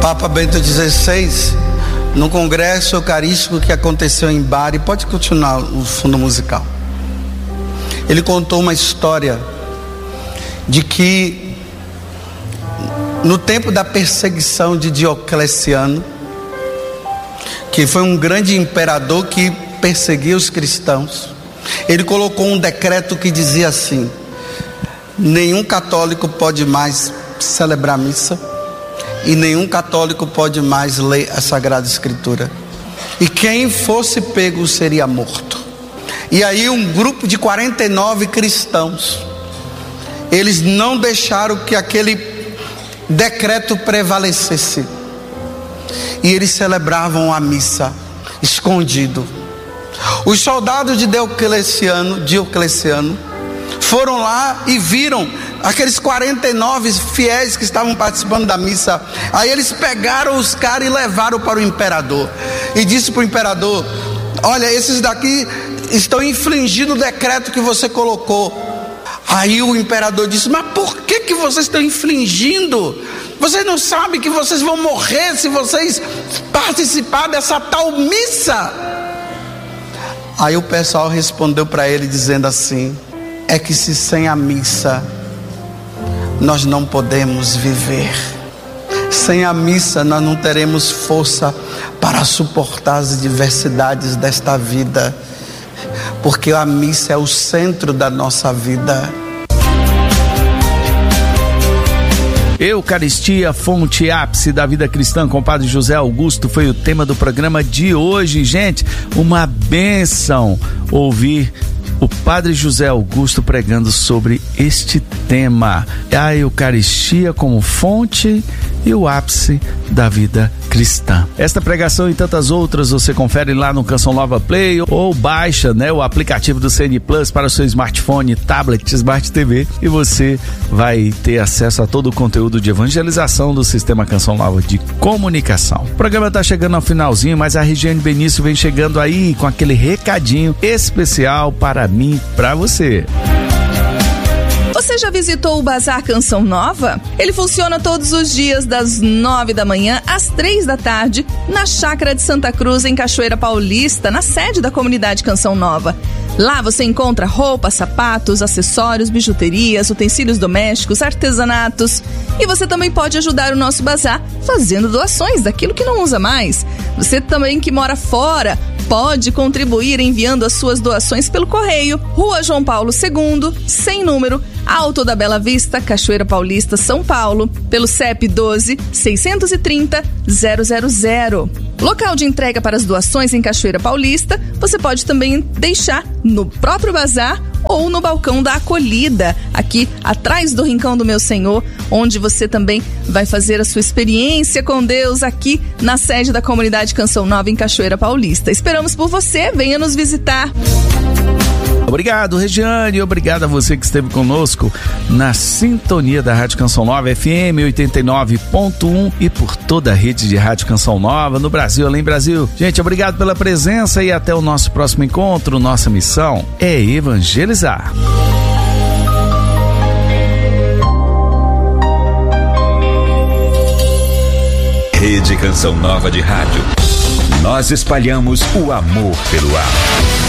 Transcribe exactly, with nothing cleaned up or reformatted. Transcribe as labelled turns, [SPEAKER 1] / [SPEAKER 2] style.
[SPEAKER 1] Papa Bento dezesseis, no congresso eucarístico que aconteceu em Bari, pode continuar o fundo musical, ele contou uma história de que no tempo da perseguição de Diocleciano, que foi um grande imperador que perseguia os cristãos, ele colocou um decreto que dizia assim: nenhum católico pode mais celebrar missa e nenhum católico pode mais ler a Sagrada Escritura, e quem fosse pego seria morto. E aí um grupo de quarenta e nove cristãos, eles não deixaram que aquele decreto prevalecesse, e eles celebravam a missa escondido. Os soldados de Diocleciano, Diocleciano foram lá e viram aqueles quarenta e nove fiéis que estavam participando da missa. Aí eles pegaram os caras e levaram para o imperador, e disse para o imperador: olha, esses daqui estão infringindo o decreto que você colocou. Aí o imperador disse: mas por que que vocês estão infringindo? Vocês não sabem que vocês vão morrer se vocês participar dessa tal missa? Aí o pessoal respondeu para ele dizendo assim: é que se sem a missa nós não podemos viver. Sem a missa nós não teremos força para suportar as adversidades desta vida, porque a missa é o centro da nossa vida.
[SPEAKER 2] Eucaristia, fonte e ápice da vida cristã com o Padre José Augusto foi o tema do programa de hoje. Gente, uma bênção ouvir o Padre José Augusto pregando sobre este tema, a Eucaristia como fonte e o ápice da vida cristã. Esta pregação e tantas outras você confere lá no Canção Nova Play, ou baixa, né, o aplicativo do C N Plus para o seu smartphone, tablet, Smart T V, e você vai ter acesso a todo o conteúdo de evangelização do Sistema Canção Nova de Comunicação. O programa está chegando ao finalzinho, mas a Regiane Benício vem chegando aí com aquele recadinho especial para mim e para você.
[SPEAKER 3] Você já visitou o Bazar Canção Nova? Ele funciona todos os dias das nove da manhã às três da tarde na Chácara de Santa Cruz, em Cachoeira Paulista, na sede da comunidade Canção Nova. Lá você encontra roupas, sapatos, acessórios, bijuterias, utensílios domésticos, artesanatos. E você também pode ajudar o nosso bazar fazendo doações daquilo que não usa mais. Você também que mora fora pode contribuir enviando as suas doações pelo correio. Rua João Paulo segundo, sem número, Alto da Bela Vista, Cachoeira Paulista, São Paulo, pelo C E P doze, seiscentos e trinta, zero zero zero. Local de entrega para as doações em Cachoeira Paulista, você pode também deixar no próprio bazar ou no balcão da acolhida, aqui atrás do Rincão do Meu Senhor, onde você também vai fazer a sua experiência com Deus aqui na sede da comunidade Canção Nova em Cachoeira Paulista. Esperamos por você, venha nos visitar.
[SPEAKER 2] Obrigado, Regiane, obrigado a você que esteve conosco na sintonia da Rádio Canção Nova, F M oitenta e nove ponto um, e por toda a rede de Rádio Canção Nova, no Brasil, além Brasil. Gente, obrigado pela presença e até o nosso próximo encontro. Nossa missão é evangelizar.
[SPEAKER 4] Rede Canção Nova de Rádio. Nós espalhamos o amor pelo ar.